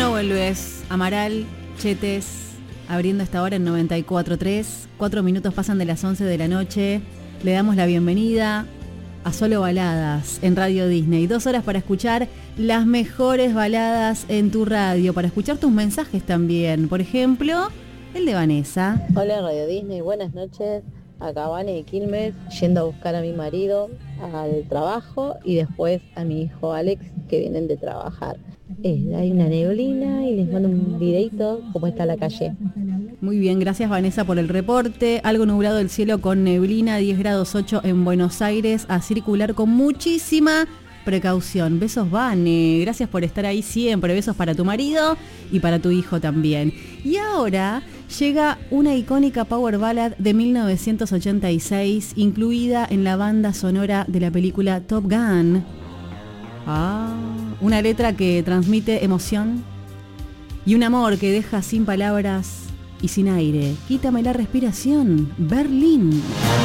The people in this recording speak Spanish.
¿Cuándo vuelves? Amaral, Chetes, abriendo esta hora en 94.3. 4 minutos pasan de las 11 de la noche. Le damos la bienvenida a Solo Baladas en Radio Disney. 2 horas para escuchar las mejores baladas en tu radio, para escuchar tus mensajes también. Por ejemplo, el de Vanessa. Hola Radio Disney, buenas noches. Acá Vane de Quilmes, yendo a buscar a mi marido al trabajo y después a mi hijo Alex, que vienen de trabajar. Hay una neblina y les mando un videito cómo está la calle. Muy bien, gracias Vanessa por el reporte. Algo nublado el cielo con neblina, 10 grados 8 en Buenos Aires, a circular con muchísima precaución. Besos Vane, gracias por estar ahí siempre. Besos para tu marido y para tu hijo también. Y ahora llega una icónica power ballad de 1986, incluida en la banda sonora de la película Top Gun. Una letra que transmite emoción y un amor que deja sin palabras y sin aire. Quítame la respiración, Berlín.